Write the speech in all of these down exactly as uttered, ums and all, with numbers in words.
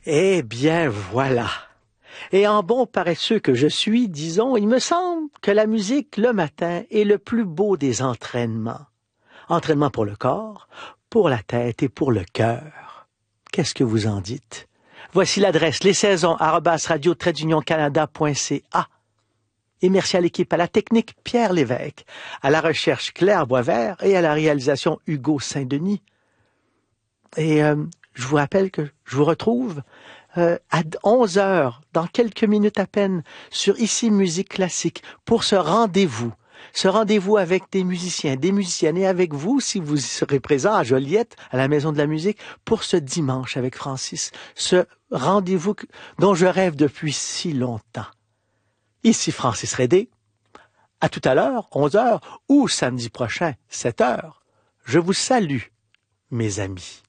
Eh bien, voilà. Et en bon paresseux que je suis, disons, il me semble que la musique, le matin, est le plus beau des entraînements. Entraînement pour le corps, pour la tête et pour le cœur. Qu'est-ce que vous en dites? Voici l'adresse, les saisons, arobase radio trait d'union canada point c a. Et merci à l'équipe, à la technique Pierre Lévesque, à la recherche Claire Boisvert et à la réalisation Hugo Saint-Denis. Et euh, je vous rappelle que je vous retrouve euh, à onze heures, dans quelques minutes à peine, sur Ici Musique Classique, pour ce rendez-vous. Ce rendez-vous avec des musiciens, des musiciennes, et avec vous, si vous serez présent à Joliette, à la Maison de la Musique, pour ce dimanche avec Francis. Ce rendez-vous dont je rêve depuis si longtemps. Ici Francis Rédé. À tout à l'heure, onze heures, ou samedi prochain, sept heures. Je vous salue, mes amis.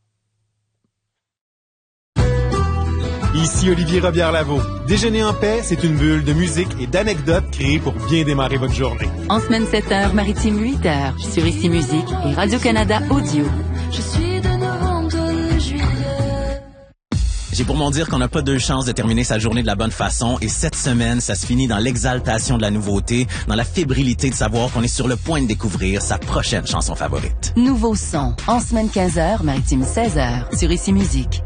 Ici Olivier Robillard-Lavaux. Déjeuner en paix, c'est une bulle de musique et d'anecdotes créées pour bien démarrer votre journée. En semaine sept heures, maritime huit heures, sur Ici Musique et Radio-Canada Audio. Je suis de novembre à juillet. J'ai pour mon dire qu'on n'a pas deux chances de terminer sa journée de la bonne façon, et cette semaine, ça se finit dans l'exaltation de la nouveauté, dans la fébrilité de savoir qu'on est sur le point de découvrir sa prochaine chanson favorite. Nouveau son, en semaine quinze heures, maritime seize heures, sur Ici Musique.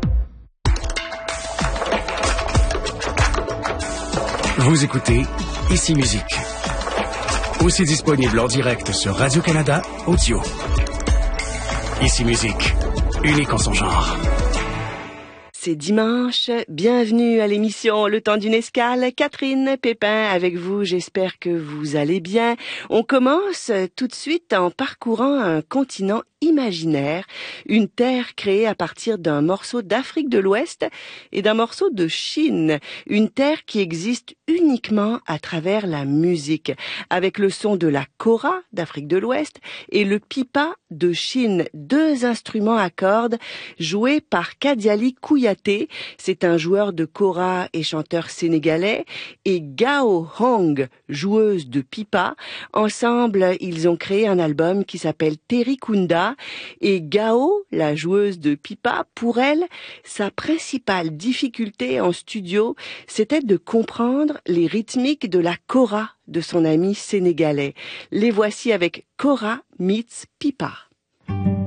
Vous écoutez Ici Musique. Aussi disponible en direct sur Radio-Canada Audio. Ici Musique, unique en son genre. C'est dimanche, bienvenue à l'émission Le Temps d'une Escale. Catherine Pépin avec vous, j'espère que vous allez bien. On commence tout de suite en parcourant un continent imaginaire, une terre créée à partir d'un morceau d'Afrique de l'Ouest et d'un morceau de Chine, une terre qui existe uniquement à travers la musique, avec le son de la kora d'Afrique de l'Ouest et le pipa de Chine, deux instruments à cordes joués par Kadiali Kouyaté, c'est un joueur de kora et chanteur sénégalais, et Gao Hong, joueuse de pipa. Ensemble, ils ont créé un album qui s'appelle Terikunda. Et Gao, la joueuse de pipa, pour elle, sa principale difficulté en studio, c'était de comprendre les rythmiques de la kora de son ami sénégalais. Les voici avec Kora meets pipa.